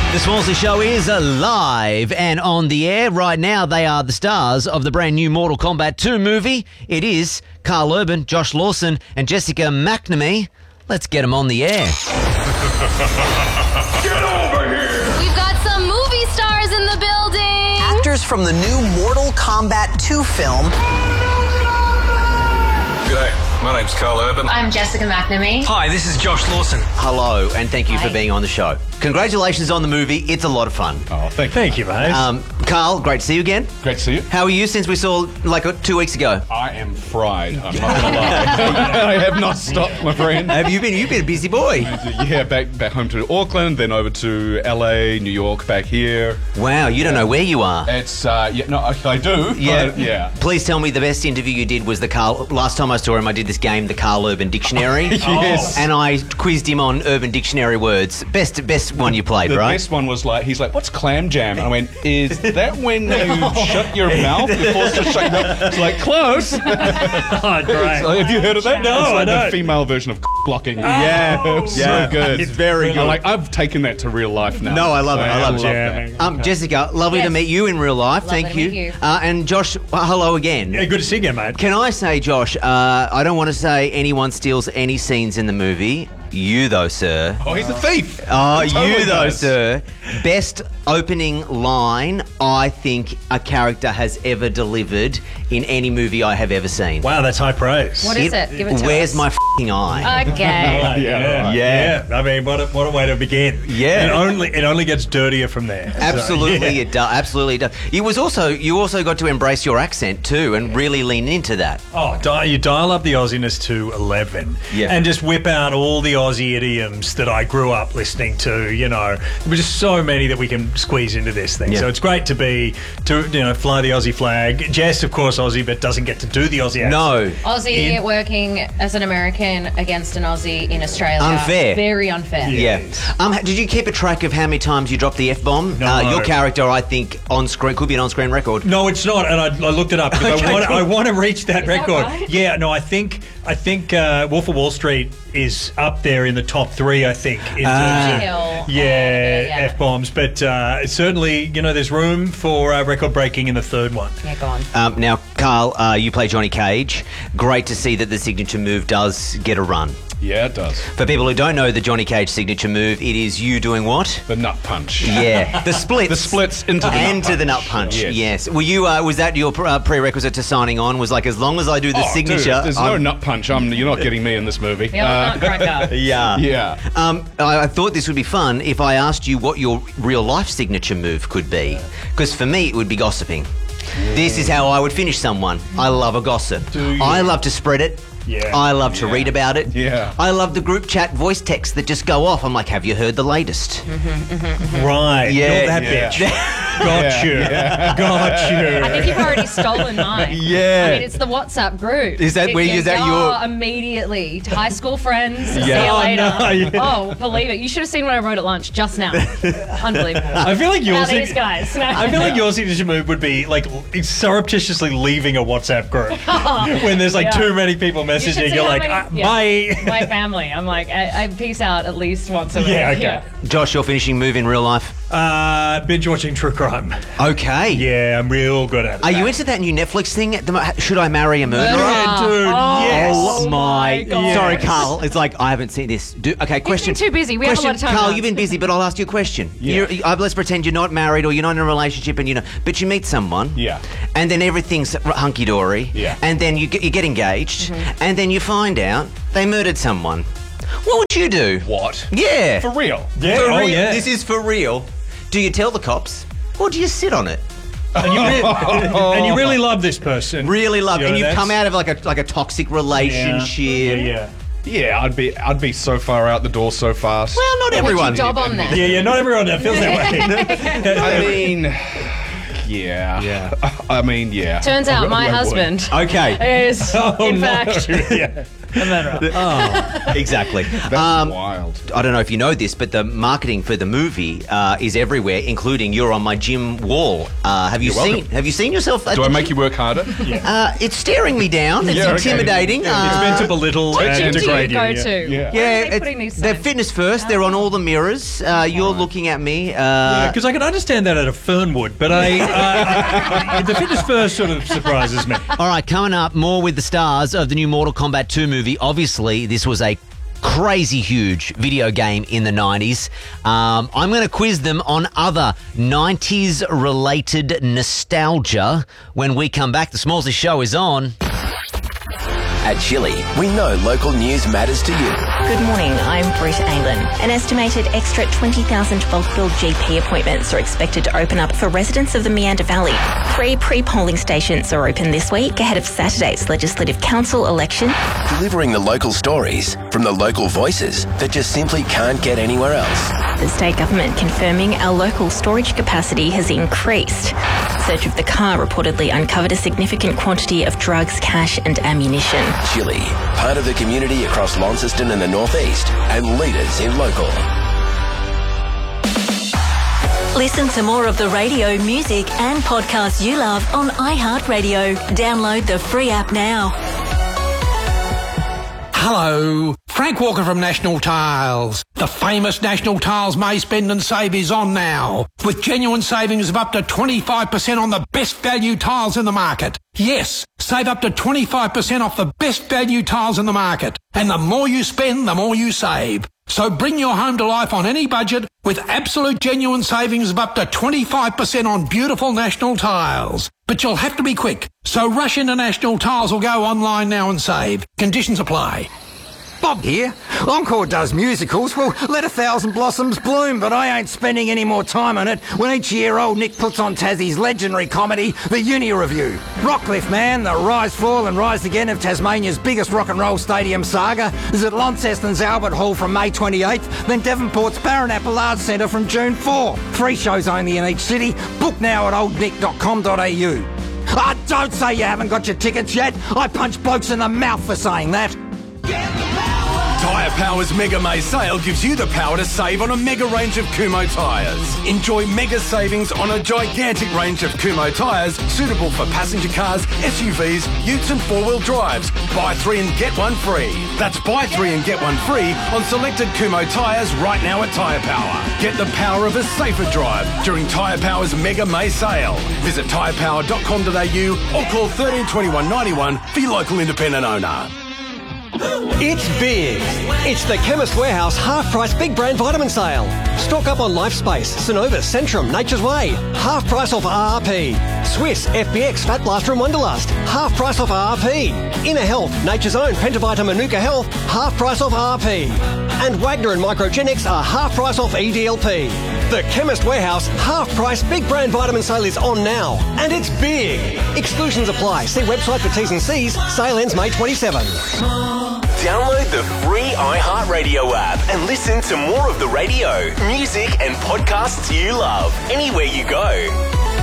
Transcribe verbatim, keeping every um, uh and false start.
The Swansley Show is alive and on the air. Right now, they are the stars of the brand new Mortal Kombat two movie. It is Carl Urban, Josh Lawson, and Jessica McNamee. Let's get them on the air. Get over here! We've got some movie stars in the building. Actors from the new Mortal Kombat two film. G'day, my name's Carl Urban. I'm Jessica McNamee. Hi, this is Josh Lawson. Hello, and thank you Hi. for being on the show. Congratulations on the movie. It's a lot of fun. Oh, thank you. Thank you, mate. Um, Carl, great to see you again. Great to see you. How are you since we saw like uh, two weeks ago? I am fried. I'm not going to lie. I have not stopped, my friend. Have you been? You've been a busy boy. Yeah, back back home to Auckland, then over to L A, New York, back here. Wow, you don't know where you are. It's uh, yeah, no, I, I do. Yeah, but yeah. Please tell me the best interview you did was the Carl. Last time I saw him, I did this game, the Carl Urban Dictionary. Yes. And I quizzed him on Urban Dictionary words. Best, best one you played, The right? best one was like, he's like, "What's clam jam?" And I went, "Is that when you shut your mouth? You're forced to shut your mouth." It's like, close. oh, great. Like, have you heard of that? No, it's like I the don't. female version of blocking. Yeah, it was Yeah. so good. It's very good. I'm like, I've taken that to real life now. No, I love it. I love it. that. Um, Jessica, lovely to Yes. meet you in real life. Lovely Thank to you. meet you. Uh, and Josh, well, hello again. Yeah, good to see you again, mate. Can I say, Josh, uh, I don't want to say anyone steals any scenes in the movie. You, though, sir. Oh, he's a thief. Oh, He totally you, though, does. sir. Best opening line I think a character has ever delivered in any movie I have ever seen. Wow, that's high praise. What is it? Give it to Where's us. my f***ing eye? Okay. Yeah, Yeah, right. Yeah. yeah. I mean, what a, what a way to begin. Yeah. It only it only gets dirtier from there. So, Absolutely, yeah. it does. Absolutely, it does. You was also you also got to embrace your accent too, and really lean into that. Oh, di- you dial up the Aussiness to eleven, Yeah. and just whip out all the Aussie idioms that I grew up listening to. You know, there were just so many that we can squeeze into this thing. Yeah. So it's great to be to you know fly the Aussie flag. Jess, of course, Aussie, but doesn't get to do the Aussie accent. No, Aussie In- working as an American against an Aussie in Australia. Unfair. Very unfair. yeah. Yes. Um, did you keep a track of how many times you dropped the f bomb? No. Uh, your character, I think, on screen could be an on-screen record. No, it's not, and I, I looked it up because Okay, I, want, cool. I want to reach that Is that record. right? Yeah, no, I think I think uh, Wolf of Wall Street is up there in the top three. I think in Ah. terms Hill, of uh, yeah, yeah. f bombs, but uh, certainly you know there's room for uh, record breaking in the third one. Yeah, go on. Um, now, Carl, uh, you play Johnny Cage. Great to see that the signature move does get a run. Yeah, it does. For people who don't know the Johnny Cage signature move, it is you doing what? The nut punch. Yeah, the splits. The splits into the nut into punch. the nut punch. Yes. Yes. Were you? Uh, was that your uh, prerequisite to signing on? Was like as long as I do the Oh, signature. dude, there's no I'm- nut punch. I'm, you're not getting me in this movie. The old Uh, nutcracker. Yeah. yeah. Um, I, I thought this would be fun if I asked you what your real life signature move could be. Because for me, it would be gossiping. This is how I would finish someone. I love a gossip. Do you? I love to spread it. Yeah. I love to Yeah. read about it. Yeah. I love the group chat voice texts that just go off. I'm like, have you heard the latest? Right, Yeah, you're that yeah. bitch. Got Yeah, you, yeah. got you. I think you've already stolen mine. Yeah. I mean, it's the WhatsApp group. Is that where- is that oh, your- immediately high school friends? See Yeah. you Oh, later. no, yeah. Oh, believe it. You should have seen what I wrote at lunch just now. Unbelievable. I feel like Now yours. these guys. I feel like your signature move would be like surreptitiously leaving a WhatsApp group when there's like Yeah. too many people You should messaging. see You're how like, many- uh, yeah. bye. My family. I'm like, I, I peace out at least once a week. Yeah, okay. Josh, your finishing move in real life? Uh, binge watching true crime. Okay. Yeah, I'm real good at it. Are you into that new Netflix thing? The mo- Should I Marry a Murderer? Yeah, dude. Oh, yes. Oh my! God. Sorry, Yes. Carl. It's like I haven't seen this. Do, okay, question. been too busy. We have a question, lot of time Carl, now. you've been busy, but I'll ask you a question. Yeah. You're, uh, let's pretend you're not married or you're not in a relationship, and you know, but you meet someone. Yeah. And then everything's hunky dory. Yeah. And then you get, you get engaged, Mm-hmm. and then you find out they murdered someone. What would you do? What? Yeah. For real? Yeah. For Oh, real. yeah. This is for real. Do you tell the cops, or do you sit on it? And you, re- and you really love this person. Really love, You know, and you've that's- come out of like a like a toxic relationship. Yeah, yeah. Yeah, I'd be I'd be so far out the door so fast. Well, not What's everyone. your job on that? Yeah, yeah, not everyone feels that way. I mean, yeah. Yeah. I mean, yeah. Turns out my I would. husband Okay. is, Oh, in no. fact, yeah. Oh, exactly. That's Um, wild. I don't know if you know this, but the marketing for the movie uh, is everywhere, including you're on my gym wall. Uh, have you You're seen? welcome. Have you seen yourself? At Do the I make gym? you work harder? Uh, it's staring me down. It's Yeah, okay. intimidating. It's Uh, meant to belittle What and gym do you degrade go you. yeah. to? Yeah. Why Yeah, are they it's- putting these they're signs? fitness first. They're on all the mirrors. Uh, you're looking at me. Uh, Because I can understand that at a Fernwood, but I, uh, the fitness first sort of surprises me. All right, coming up, more with the stars of the new Mortal Kombat two movie. Obviously, this was a crazy huge video game in the nineties. Um, I'm going to quiz them on other nineties related nostalgia when we come back. The Smallsy Show is on. At Chili, we know local news matters to you. Good morning, I'm Britt Aylan. An estimated extra twenty thousand bulk billed G P appointments are expected to open up for residents of the Meander Valley. Three pre-polling stations are open this week ahead of Saturday's Legislative Council election. Delivering the local stories from the local voices that just simply can't get anywhere else. The state government confirming our local storage capacity has increased. Search of the car reportedly uncovered a significant quantity of drugs, cash and ammunition. Chili, part of the community across Launceston and the northeast, and leaders in local. Listen to more of the radio, music and podcasts you love on iHeartRadio. Download the free app now. Hello, Frank Walker from National Tiles. The famous National Tiles May Spend and Save is on now, with genuine savings of up to twenty-five percent on the best value tiles in the market. Yes, save up to twenty-five percent off the best value tiles in the market. And the more you spend, the more you save. So bring your home to life on any budget with absolute genuine savings of up to twenty-five percent on beautiful National Tiles. But you'll have to be quick. So rush into National Tiles or go online now and save. Conditions apply. Bob here. Encore does musicals. Well, let a thousand blossoms bloom, but I ain't spending any more time on it when each year old Nick puts on Tassie's legendary comedy, The Uni Review. Rockcliffe Man, the rise, fall and rise again of Tasmania's biggest rock and roll stadium saga is at Launceston's Albert Hall from May twenty-eighth, then Devonport's Barron Apple Arts Centre from June fourth. Three shows only in each city. Book now at old nick dot com dot a u. Ah, don't say you haven't got your tickets yet. I punch blokes in the mouth for saying that. Tyre Power's Mega May sale gives you the power to save on a mega range of Kumho tyres. Enjoy mega savings on a gigantic range of Kumho tyres suitable for passenger cars, S U Vs, utes and four-wheel drives. Buy three and get one free. That's buy three and get one free on selected Kumho tyres right now at Tyre Power. Get the power of a safer drive during Tyre Power's Mega May sale. Visit tyre power dot com dot a u or call thirteen twenty-one ninety-one for your local independent owner. It's big. It's the Chemist Warehouse half-price big brand vitamin sale. Stock up on LifeSpace, Synovus, Centrum, Nature's Way. Half price off R R P. Swiss, F B X, Fat Blaster and Wonderlust. Half price off R R P. Inner Health, Nature's Own, Pentavita, Manuka Health. Half price off R R P. And Wagner and Microgenics are half price off E D L P. The Chemist Warehouse half-price big brand vitamin sale is on now. And it's big. Exclusions apply. See website for T's and C's. Sale ends May twenty-seventh. Download the free iHeartRadio app and listen to more of the radio, music and podcasts you love anywhere you go.